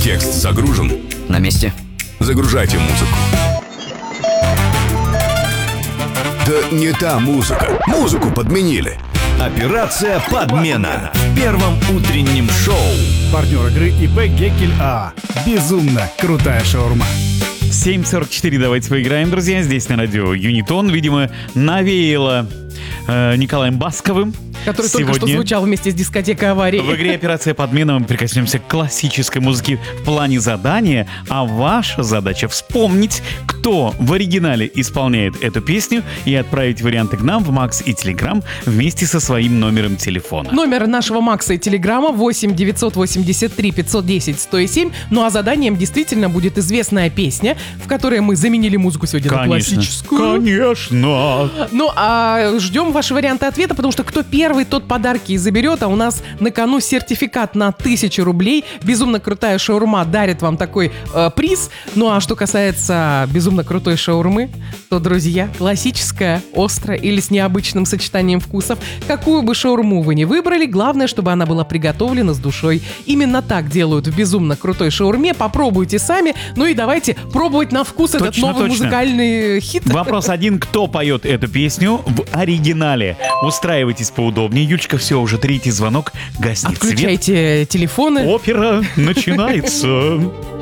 Текст загружен. На месте. Загружайте музыку. Да не та музыка. Музыку подменили. Операция «Подмена» в первом утреннем шоу. Партнер игры ИП Геккель АА. Безумно крутая шаурма. 7:44, давайте поиграем, друзья. Здесь на радио Юнитон, видимо, навеяло Николаем Басковым. Который сегодня только что звучал вместе с дискотекой «Аварии». В игре «Операция подмена» мы прикоснемся к классической музыке в плане задания, а ваша задача вспомнить, кто в оригинале исполняет эту песню, и отправить варианты к нам в Макс и Телеграм вместе со своим номером телефона. Номер нашего Макса и Телеграма 8 983 510 107. Ну а заданием действительно будет известная песня, в которой мы заменили музыку сегодня на классическую. Конечно. Ну а ждем ваши варианты ответа, потому что кто первый, тот подарки и заберет, а у нас на кону сертификат на 1000 рублей. Безумно крутая шаурма дарит вам такой приз. Ну а что касается безумно крутой шаурмы, то, друзья, классическая, острая или с необычным сочетанием вкусов, какую бы шаурму вы ни выбрали, главное, чтобы она была приготовлена с душой. Именно так делают в безумно крутой шаурме. Попробуйте сами. Ну и давайте пробовать на вкус этот новый музыкальный хит. Вопрос один: кто поет эту песню в оригинале? Устраивайтесь поудобнее. Юлечка, все, уже третий звонок. Гаснет свет. Отключайте телефоны. Опера начинается.